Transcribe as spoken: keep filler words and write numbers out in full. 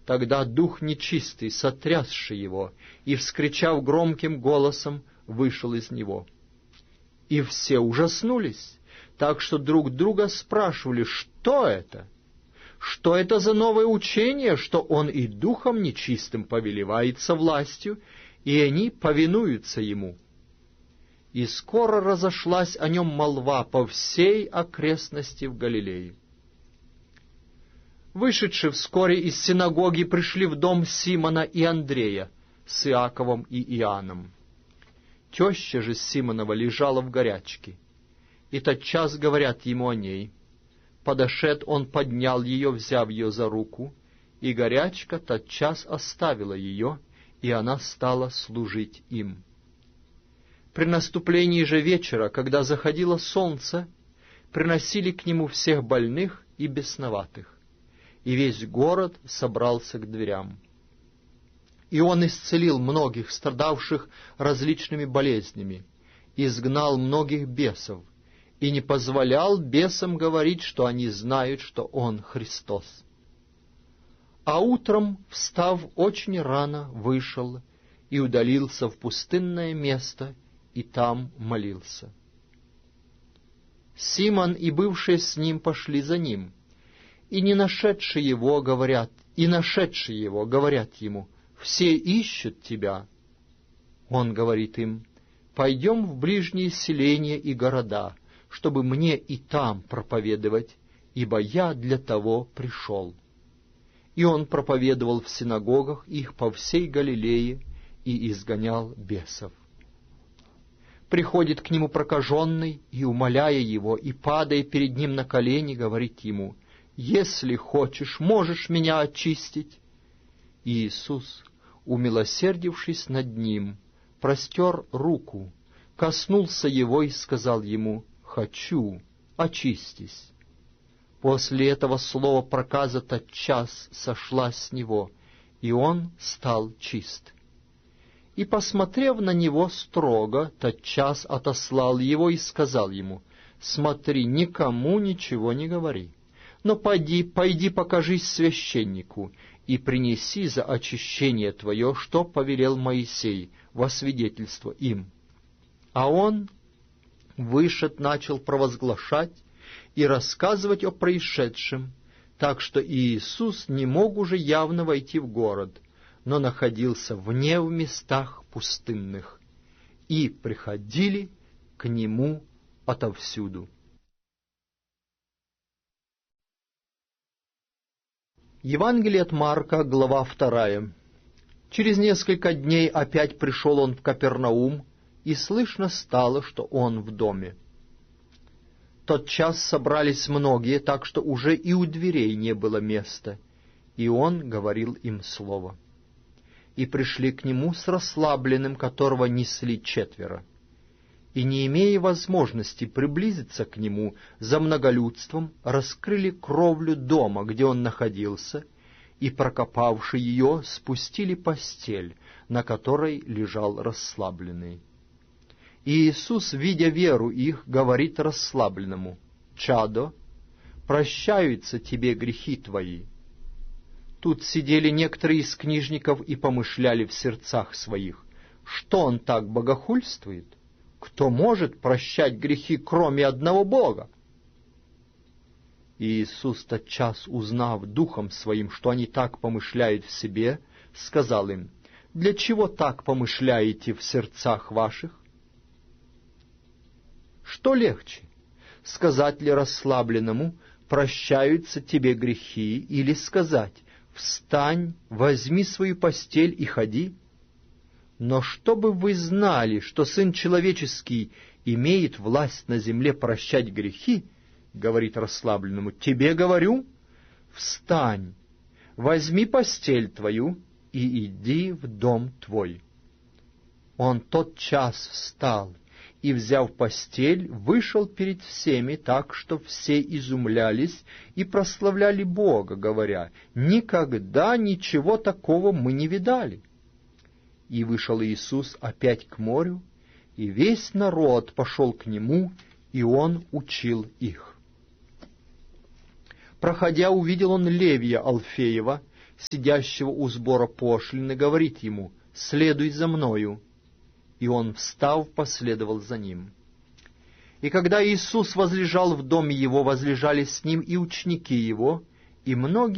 Тогда дух нечистый, сотрясший его, и, вскричав громким голосом, вышел из него. И все ужаснулись, так что друг друга спрашивали, что это? Что это за новое учение, что он и духом нечистым повелевается властью, и они повинуются ему? И скоро разошлась о нем молва по всей окрестности в Галилее. Вышедши вскоре из синагоги, пришли в дом Симона и Андрея с Иаковом и Иоанном. Теща же Симонова лежала в горячке, и тотчас говорят ему о ней. Подошед, он поднял ее, взяв ее за руку, и горячка тотчас оставила ее, и она стала служить им. При наступлении же вечера, когда заходило солнце, приносили к нему всех больных и бесноватых, и весь город собрался к дверям. И он исцелил многих, страдавших различными болезнями, изгнал многих бесов, и не позволял бесам говорить, что они знают, что он Христос. А утром, встав очень рано, вышел и удалился в пустынное место, и там молился. Симон и бывшие с ним пошли за ним, и не нашедшие его говорят, и нашедшие его говорят ему: «Все ищут тебя». Он говорит им: «Пойдем в ближние селения и города, чтобы мне и там проповедовать, ибо я для того пришел». И он проповедовал в синагогах их по всей Галилее и изгонял бесов. Приходит к нему прокаженный, и, умоляя его, и, падая перед ним на колени, говорит ему: «Если хочешь, можешь меня очистить». И Иисус, умилосердившись над ним, простер руку, коснулся его и сказал ему: «Хочу, очистись». После этого слова проказа тотчас сошла с него, и он стал чист. И, посмотрев на него строго, тотчас отослал его и сказал ему: «Смотри, никому ничего не говори, но пойди, пойди покажись священнику и принеси за очищение твое, что повелел Моисей, во свидетельство им». А он, вышед, начал провозглашать и рассказывать о происшедшем, так что Иисус не мог уже явно войти в город, но находился вне в местах пустынных, и приходили к нему отовсюду. Евангелие от Марка, глава вторая. Через несколько дней опять пришел он в Капернаум, и слышно стало, что он в доме. Тотчас собрались многие, так что уже и у дверей не было места, и он говорил им слово. И пришли к нему с расслабленным, которого несли четверо. И, не имея возможности приблизиться к нему за многолюдством, раскрыли кровлю дома, где он находился, и, прокопавши ее, спустили постель, на которой лежал расслабленный. И Иисус, видя веру их, говорит расслабленному: «Чадо, прощаются тебе грехи твои». Тут сидели некоторые из книжников и помышляли в сердцах своих: что он так богохульствует? Кто может прощать грехи, кроме одного Бога? И Иисус, тотчас узнав духом своим, что они так помышляют в себе, сказал им: «Для чего так помышляете в сердцах ваших? Что легче, сказать ли расслабленному: прощаются тебе грехи, или сказать: встань, возьми свою постель и ходи? Но чтобы вы знали, что Сын Человеческий имеет власть на земле прощать грехи, говорит расслабленному: тебе говорю, встань, возьми постель твою и иди в дом твой. Он тотчас встал и, взяв постель, вышел перед всеми, так что все изумлялись и прославляли Бога, говоря: никогда ничего такого мы не видали. И вышел Иисус опять к морю, и весь народ пошел к нему, и он учил их. Проходя, увидел он Левия Алфеева, сидящего у сбора пошлины, говорит ему: «Следуй за мною». И он, встав, последовал за ним. И когда Иисус возлежал в доме его, возлежали с ним и ученики его, и многие